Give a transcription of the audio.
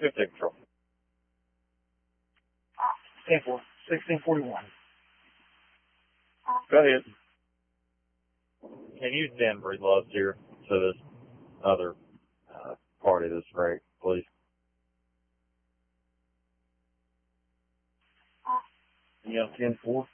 15 control. 10-4, 1641. Go ahead. Can you send breed loves here to this other party that's great, please? You got 10-4?